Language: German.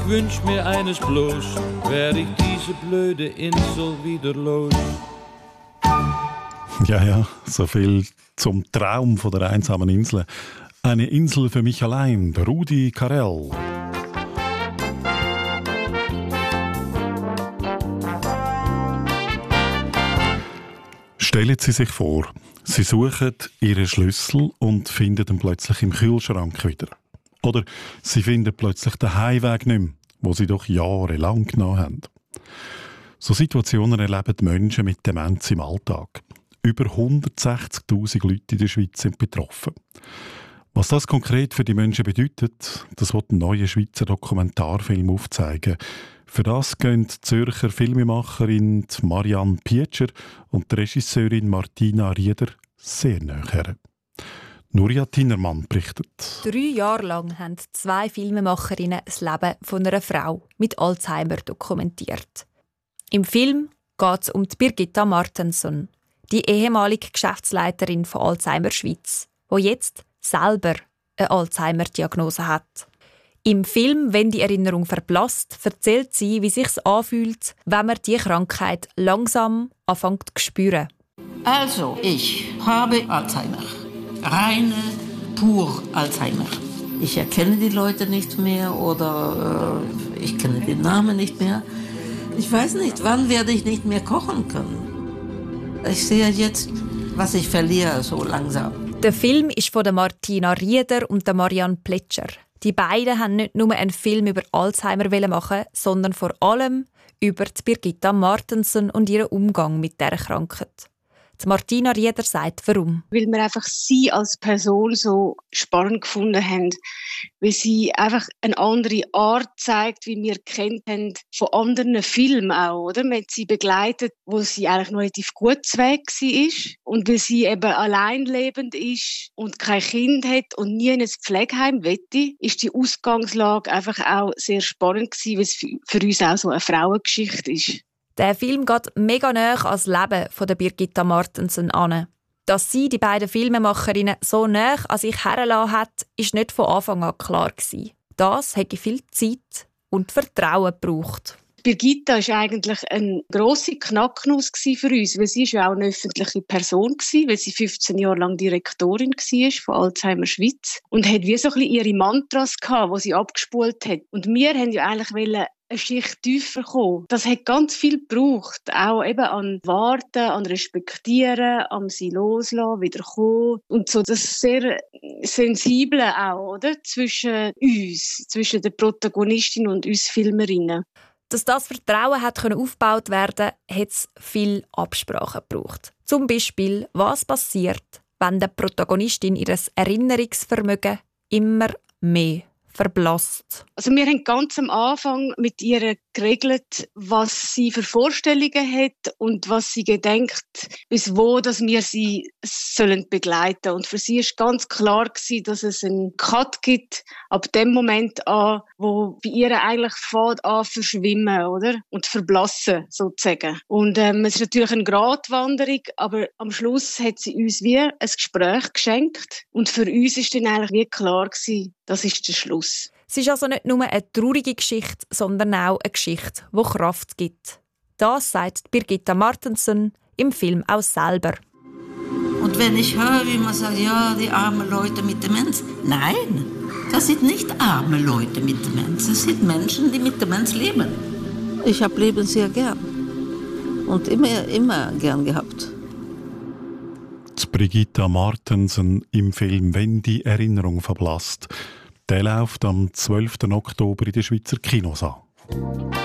Ich wünsch mir eines bloß, wär ich diese blöde Insel wieder los. Ja, so viel zum Traum von der einsamen Insel. Eine Insel für mich allein, der Rudi Carrell. Stellen Sie sich vor, Sie suchen Ihren Schlüssel und finden ihn plötzlich im Kühlschrank wieder. Oder Sie finden plötzlich den Heimweg nicht mehr, den Sie doch jahrelang genommen haben. So Situationen erleben die Menschen mit Demenz im Alltag. Über 160'000 Leute in der Schweiz sind betroffen. Was das konkret für die Menschen bedeutet, das wird ein neuer Schweizer Dokumentarfilm aufzeigen. Für das gehen die Zürcher Filmemacherin Marianne Pietscher und die Regisseurin Martina Rieder sehr nahe her. Nuria Tinnermann berichtet. 3 Jahre lang haben 2 Filmemacherinnen das Leben von einer Frau mit Alzheimer dokumentiert. Im Film geht es um die Birgitta Martensson, die ehemalige Geschäftsleiterin von Alzheimer Schweiz, die jetzt selber eine Alzheimer-Diagnose hat. Im Film «Wenn die Erinnerung verblasst» erzählt sie, wie es sich anfühlt, wenn man die Krankheit langsam anfängt zu spüren. Also, ich habe Alzheimer. Reine, pur Alzheimer. Ich erkenne die Leute nicht mehr oder ich kenne den Namen nicht mehr. Ich weiß nicht, wann werde ich nicht mehr kochen können. Ich sehe jetzt, was ich verliere, so langsam. Der Film ist von der Martina Rieder und der Marianne Pietscher. Die beiden haben nicht nur einen Film über Alzheimer machen, sondern vor allem über die Birgitta Martensson und ihren Umgang mit dieser Krankheit. Die Martina Rieder sagt, warum. Weil wir einfach sie als Person so spannend gefunden haben. Weil sie einfach eine andere Art zeigt, wie wir kennt haben von anderen Filmen auch, oder? Man hat sie begleitet, wo sie eigentlich noch relativ gut Weg war. Und weil sie eben alleinlebend ist und kein Kind hat und nie in ein Pflegeheim wette, ist die Ausgangslage einfach auch sehr spannend gewesen, weil es für uns auch so eine Frauengeschichte ist. Der Film geht mega nahe an das Leben von der Birgitta Martensson an. Dass sie die beiden Filmemacherinnen so nahe an sich hergelassen hat, ist nicht von Anfang an klar gewesen. Das hätte viel Zeit und Vertrauen gebraucht. Birgitta war eigentlich eine grosse Knacknuss für uns, weil sie ja auch eine öffentliche Person war, weil sie 15 Jahre lang Direktorin war von Alzheimer Schweiz und hat wie so ein bisschen ihre Mantras gehabt, die sie abgespult hat. Und wir wollten ja eigentlich eine Schicht tiefer kommen. Das hat ganz viel gebraucht, auch eben an Warten, an Respektieren, an sie loslassen, wieder kommen. Und so das sehr Sensible auch, oder? Zwischen uns, zwischen der Protagonistin und uns Filmerinnen. Dass das Vertrauen hat aufgebaut werden konnte, hat es viel Absprachen gebraucht. Zum Beispiel, was passiert, wenn der Protagonistin ihr Erinnerungsvermögen immer mehr verblasst. Also wir haben ganz am Anfang mit ihr geregelt, was sie für Vorstellungen hat und was sie gedenkt, bis wo dass wir sie sollen begleiten. Und für sie ist ganz klar gewesen, dass es einen Cut gibt ab dem Moment an, wo bei ihr eigentlich fängt an verschwimmen, oder? Und verblassen, sozusagen. Und es ist natürlich eine Gratwanderung, aber am Schluss hat sie uns wie ein Gespräch geschenkt. Und für uns ist dann eigentlich wie klar gewesen, das ist der Schluss. Es ist also nicht nur eine traurige Geschichte, sondern auch eine Geschichte, die Kraft gibt. Das sagt Birgitta Martensson im Film auch selber. Und wenn ich höre, wie man sagt, ja, die armen Leute mit Demenz. Nein, das sind nicht arme Leute mit Demenz. Das sind Menschen, die mit Demenz leben. Ich habe Leben sehr gern. Und immer gern gehabt. Die Birgitta Martensson im Film «Wenn die Erinnerung verblasst». Der läuft am 12. Oktober in den Schweizer Kinos an.